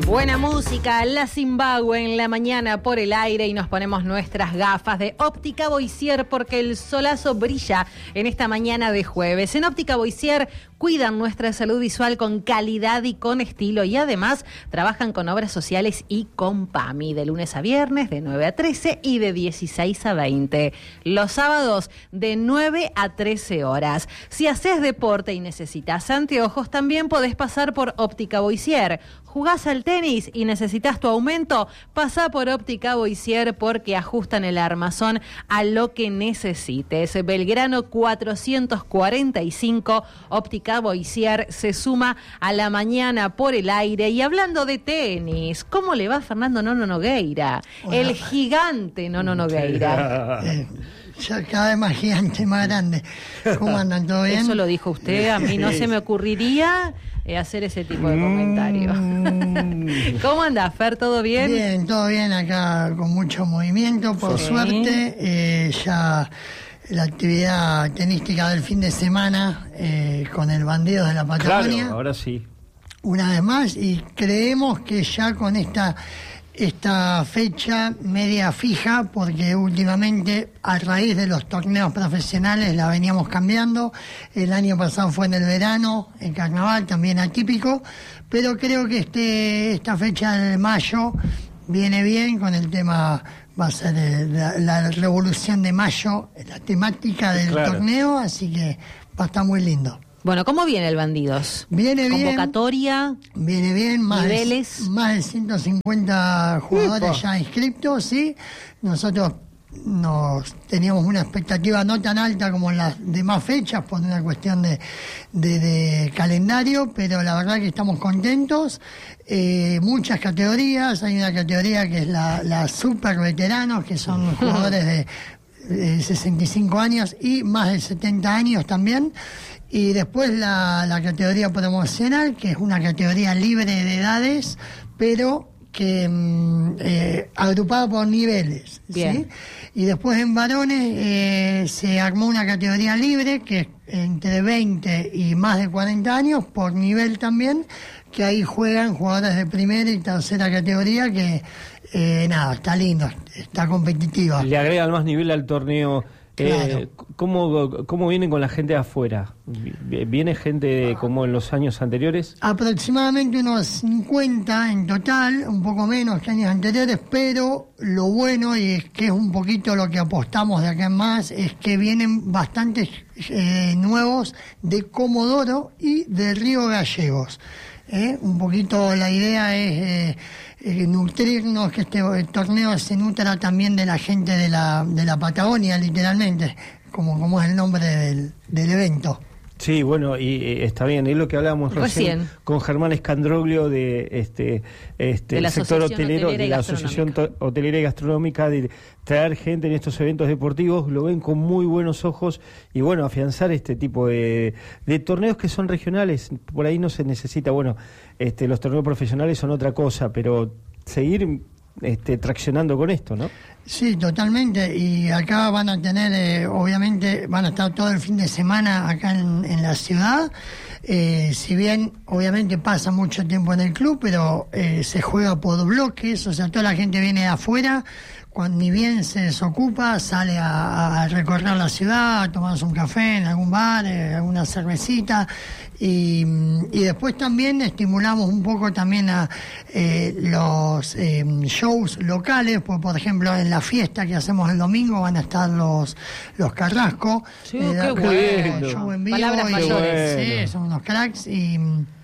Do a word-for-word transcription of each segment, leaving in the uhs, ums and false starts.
Buena música, la Zimbabue en la mañana por el aire y nos ponemos nuestras gafas de Óptica Boissier porque el solazo brilla en esta mañana de jueves. En Óptica Boissier cuidan nuestra salud visual con calidad y con estilo y además trabajan con obras sociales y con PAMI de lunes a viernes de nueve a trece y de dieciséis a veinte. Los sábados de nueve a trece horas. Si haces deporte y necesitas anteojos, también podés pasar por Óptica Boissier. ¿Jugás al tenis y necesitas tu aumento? Pasá por Óptica Boissier porque ajustan el armazón a lo que necesites. Belgrano cuatrocientos cuarenta y cinco, Óptica Boissier se suma a la mañana por el aire. Y hablando de tenis, ¿cómo le va Fernando Nono Nogueira? Bueno, el gigante Nono Nogueira. Eh, ya cada vez más gigante, más grande. ¿Cómo andan? ¿Todo bien? Eso lo dijo usted, a mí no se me ocurriría hacer ese tipo de comentario. ¿Cómo anda, Fer? ¿Todo bien? Bien, todo bien acá, con mucho movimiento, por sí. suerte. Eh, ya la actividad tenística del fin de semana eh, con el Bandidos de la Patagonia. Claro, ahora sí. Una vez más, y creemos que ya con esta... esta fecha media fija, porque últimamente a raíz de los torneos profesionales la veníamos cambiando. El año pasado fue en el verano, en carnaval, también atípico, pero creo que este esta fecha de mayo viene bien con el tema, va a ser el, la, la revolución de mayo, la temática del claro. torneo, así que va a estar muy lindo. Bueno, ¿cómo viene el Bandidos? Viene bien. ¿Convocatoria? Viene bien. Más ¿Niveles? De, más de ciento cincuenta jugadores Upa. ya inscriptos, ¿sí? Nosotros nos teníamos una expectativa no tan alta como en las demás fechas por una cuestión de, de, de calendario, pero la verdad que estamos contentos. Eh, muchas categorías. Hay una categoría que es la, la super veteranos, que son jugadores de, de sesenta y cinco años y más de setenta años también. Y después la, la categoría promocional, que es una categoría libre de edades, pero que eh, agrupada por niveles. Bien. ¿sí? Y después en varones eh, se armó una categoría libre, que es entre veinte y más de cuarenta años, por nivel también, que ahí juegan jugadores de primera y tercera categoría, que eh, nada, está lindo, está competitiva. Le agregan más nivel al torneo. Claro. Eh, ¿cómo, ¿Cómo vienen con la gente de afuera? ¿Viene gente como en los años anteriores? Aproximadamente unos cincuenta en total, un poco menos que años anteriores, pero lo bueno, y es que es un poquito lo que apostamos de acá en más, es que vienen bastantes eh, nuevos de Comodoro y de Río Gallegos. ¿eh? Un poquito la idea es... Eh, Eh, nutrirnos, que este el torneo se nutra también de la gente de la de la Patagonia, literalmente, como, como es el nombre del, del evento. Sí, bueno, y, y está bien, es lo que hablábamos recién, recién con Germán Escandroglio de este este de el sector hotelero, hotelera de la Asociación Hotelera y Gastronómica, de traer gente en estos eventos deportivos, lo ven con muy buenos ojos y bueno, afianzar este tipo de, de torneos que son regionales, por ahí no se necesita, bueno, este los torneos profesionales son otra cosa, pero seguir este traccionando con esto, ¿no? Sí, totalmente, y acá van a tener, eh, obviamente, van a estar todo el fin de semana acá en, en la ciudad, eh, si bien obviamente pasa mucho tiempo en el club, pero eh, se juega por bloques, o sea, toda la gente viene de afuera, cuando ni bien se desocupa, sale a, a recorrer la ciudad, a tomarse un café en algún bar, eh, alguna cervecita, y, y después también estimulamos un poco también a eh, los eh, shows locales, pues, por ejemplo, en la fiesta que hacemos el domingo van a estar los los Carrasco, sí, eh, qué bueno. show en vivo. Palabras y, mayores. Sí, son unos cracks y...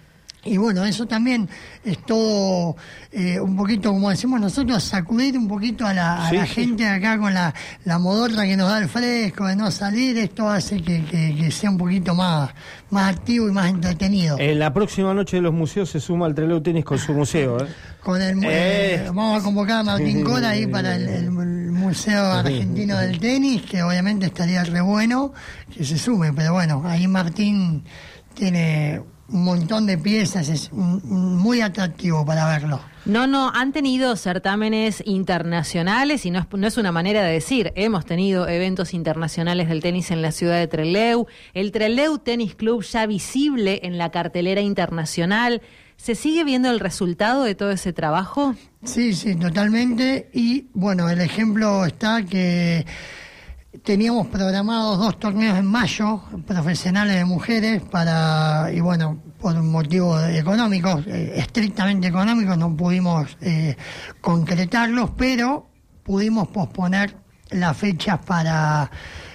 Y bueno, eso también es todo eh, un poquito, como decimos nosotros, sacudir un poquito a la, a sí, la sí. gente acá con la, la modorra que nos da el fresco, de no salir. Esto hace que, que, que sea un poquito más, más activo y más entretenido. En la próxima noche de los museos se suma al Trelew Tenis con su museo. ¿eh? Con el eh. Eh, vamos a convocar a Martín Cora ahí para el, el Museo Argentino del Tenis, que obviamente estaría re bueno que se sume, pero bueno, ahí Martín tiene un montón de piezas, es un, un muy atractivo para verlo. No, no, han tenido certámenes internacionales y no es, no es una manera de decir, hemos tenido eventos internacionales del tenis en la ciudad de Trelew, el Trelew Tennis Club ya visible en la cartelera internacional, ¿Se sigue viendo el resultado de todo ese trabajo? Sí, sí, totalmente. Y bueno, el ejemplo está que teníamos programados dos torneos en mayo, profesionales de mujeres, para, y bueno, por motivos económicos, eh, estrictamente económicos, no pudimos eh, concretarlos, pero pudimos posponer las fechas para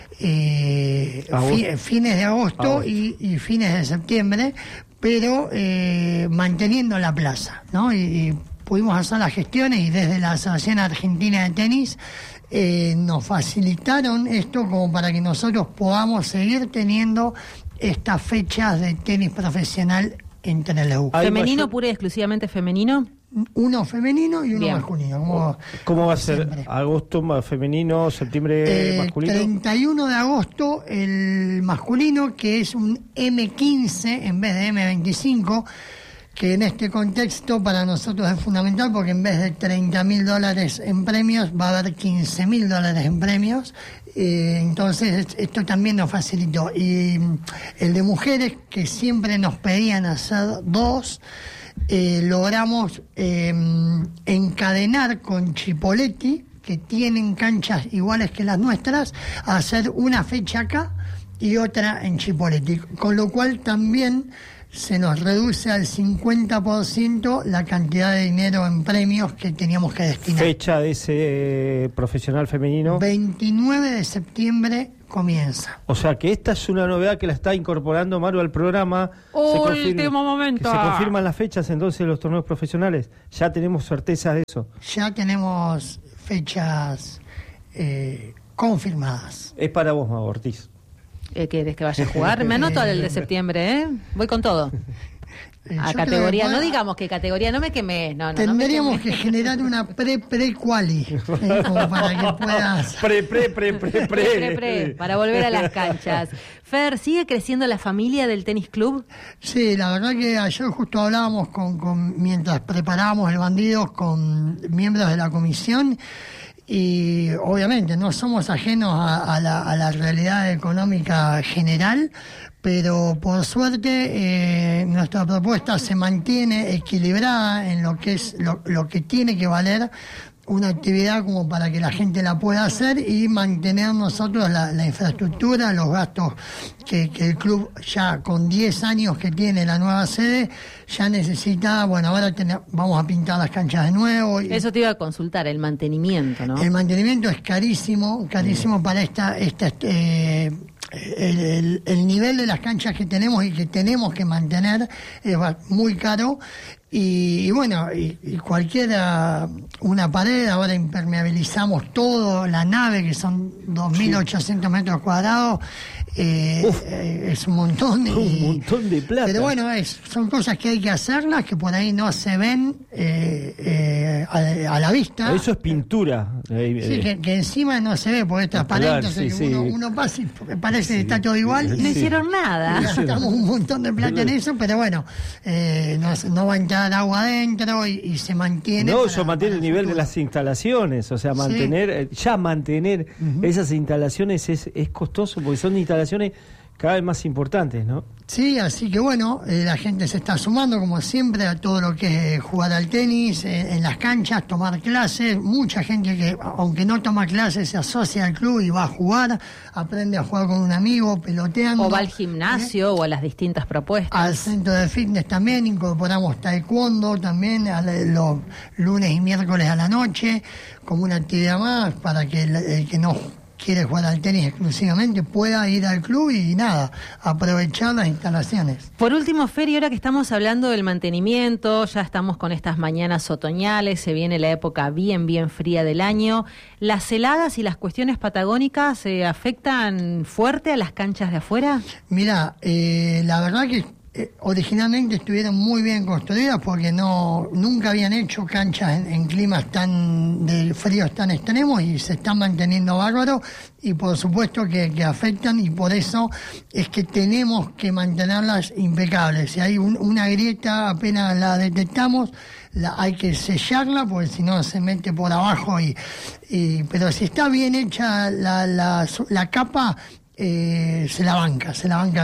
eh, fi, fines de agosto, agosto. Y, y fines de septiembre, pero eh, manteniendo la plaza, ¿no? Y, y pudimos hacer las gestiones, y desde la Asociación Argentina de Tenis eh, nos facilitaron esto como para que nosotros podamos seguir teniendo estas fechas de tenis profesional en Trelew. ¿Femenino, mayor... pura y exclusivamente femenino? Uno femenino y uno Bien. masculino. Como, ¿Cómo va a ser? Siempre. ¿Agosto más femenino, septiembre eh, masculino? treinta y uno de agosto el masculino, que es un eme quince en vez de eme veinticinco, que en este contexto para nosotros es fundamental, porque en vez de treinta mil dólares en premios va a haber quince mil dólares en premios. Eh, entonces esto también nos facilitó. Y el de mujeres, que siempre nos pedían hacer dos, eh, logramos eh, encadenar con Chipoleti, que tienen canchas iguales que las nuestras, a hacer una fecha acá y otra en Chipoleti, con lo cual también se nos reduce al cincuenta por ciento la cantidad de dinero en premios que teníamos que destinar. Fecha de ese eh, profesional femenino. veintinueve de septiembre comienza. O sea que esta es una novedad que la está incorporando Maru al programa. Último momento. Que se confirman las fechas entonces de los torneos profesionales. Ya tenemos certeza de eso. Ya tenemos fechas eh, confirmadas. Es para vos, Mago Ortiz. Eh, ¿Querés que vaya a jugar? Me anoto al de septiembre, ¿eh? Voy con todo. A Yo categoría, pueda... no digamos que categoría, no me quemes. No, no, Tendríamos no me que generar una pre-pre-quali, ¿eh? Como para que puedas... Pre-pre-pre-pre-pre. Pre-pre-pre, para volver a las canchas. Fer, ¿sigue creciendo la familia del tenis club? Sí, la verdad que ayer justo hablábamos con, con mientras preparábamos el Bandidos con miembros de la comisión. Y obviamente no somos ajenos a, a, la, a la realidad económica general, pero por suerte eh, nuestra propuesta se mantiene equilibrada en lo que es lo, lo que tiene que valer una actividad como para que la gente la pueda hacer y mantener nosotros la, la infraestructura, los gastos que, que el club ya con diez años que tiene la nueva sede ya necesita. Bueno, ahora ten, vamos a pintar las canchas de nuevo. Y eso te iba a consultar, el mantenimiento, ¿no? El mantenimiento es carísimo, carísimo mm. para esta... esta eh, El, el, el nivel de las canchas que tenemos y que tenemos que mantener es muy caro. Y, y bueno, y, y cualquiera, una pared, ahora impermeabilizamos todo, la nave, que son dos mil ochocientos metros cuadrados, eh, eh, es un montón. Y, un montón de plata. Pero bueno, es, son cosas que hay que hacerlas, que por ahí no se ven eh, eh, a, a la vista. Eso es pintura. Sí, que, que encima no se ve, porque es transparente, o sea, sí, que sí. Uno, uno pasa y parece que está todo igual. No hicieron nada. Gastamos un montón de plata en eso, pero bueno, eh, no, no va a entrar agua adentro y, y se mantiene. No, para, eso mantiene el nivel futuro. de las instalaciones, o sea, mantener, sí. ya mantener uh-huh. esas instalaciones es, es costoso, porque son instalaciones cada vez más importantes, ¿no? Sí, así que bueno, eh, la gente se está sumando como siempre a todo lo que es jugar al tenis, eh, en las canchas, tomar clases. Mucha gente que, aunque no toma clases, se asocia al club y va a jugar, aprende a jugar con un amigo, peloteando. O va al gimnasio, ¿eh? O a las distintas propuestas. Al centro de fitness también, incorporamos taekwondo también a los lunes y miércoles a la noche, como una actividad más para que el, el que no quiere jugar al tenis exclusivamente pueda ir al club y nada, aprovechar las instalaciones. Por último, Fer, y ahora que estamos hablando del mantenimiento, ya estamos con estas mañanas otoñales, se viene la época bien, bien fría del año. ¿Las heladas y las cuestiones patagónicas se eh, afectan fuerte a las canchas de afuera? Mira, eh, la verdad que Eh, originalmente estuvieron muy bien construidas porque no nunca habían hecho canchas en, en climas tan de fríos tan extremos y se están manteniendo bárbaros y por supuesto que, que afectan, y por eso es que tenemos que mantenerlas impecables. Si hay un, una grieta, apenas la detectamos, la, hay que sellarla porque si no se mete por abajo y, y pero si está bien hecha la, la, la capa, eh, se la banca, se la banca bien.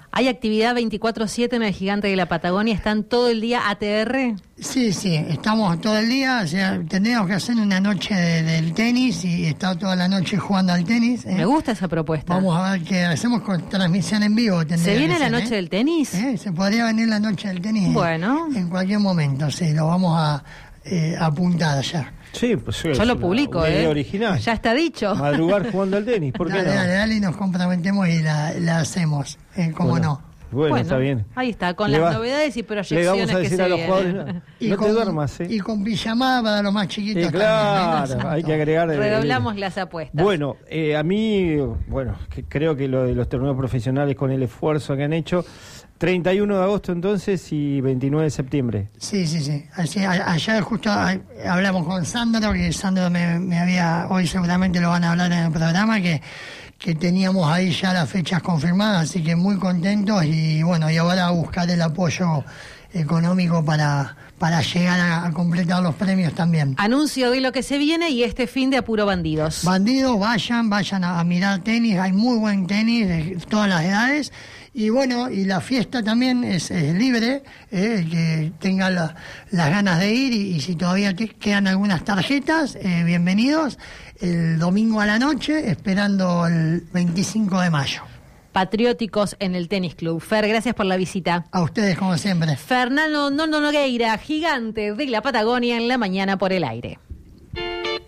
¿Hay actividad veinticuatro siete en el Gigante de la Patagonia? ¿Están todo el día A T R? Sí, sí, estamos todo el día, o sea, tendríamos que hacer una noche de, del tenis y estar toda la noche jugando al tenis. ¿eh? Me gusta esa propuesta. Vamos a ver qué hacemos con transmisión en vivo. ¿Se viene que la ser, noche ¿eh? del tenis? ¿Eh? Se podría venir la noche del tenis Bueno. en cualquier momento, sí, lo vamos a eh, apuntar ya. Sí, pues yo lo publico, una idea ¿eh? original. Ya está dicho. Madrugar jugando al tenis, ¿por qué dale, no? dale, dale, y nos comprometemos y la, la hacemos, eh, ¿cómo Bueno. no? Bueno, Bueno, está bien. ahí está, con Le las va- novedades y Le proyecciones vamos a que decir se a los vienen. jugadores, no, Y no con, te duermas, ¿eh? Y con pijamada para los más chiquitos. Sí, también, ¿eh? claro, Exacto. hay que agregar... eh, Redoblamos las apuestas. Bueno, eh, a mí, bueno, que creo que lo de los torneos profesionales con el esfuerzo que han hecho, treinta y uno de agosto entonces y veintinueve de septiembre. Sí, sí, sí. Así, a- ayer justo a- hablamos con Sandro, que Sandro me, me había, hoy seguramente lo van a hablar en el programa, que, que teníamos ahí ya las fechas confirmadas, así que muy contentos y bueno, y ahora a buscar el apoyo económico para, para llegar a, a completar los premios también. Anuncio de lo que se viene y este fin de Apuro Bandidos. Bandidos, vayan, vayan a, a mirar tenis, hay muy buen tenis de todas las edades. Y bueno, y la fiesta también es, es libre, eh, el que tenga la- las ganas de ir y, y si todavía te quedan algunas tarjetas, eh, bienvenidos el domingo a la noche, esperando el veinticinco de mayo. Patrióticos en el Tenis Club. Fer, gracias por la visita. A ustedes como siempre. Fernando Nono Nogueira, Gigante de la Patagonia en la mañana por el aire.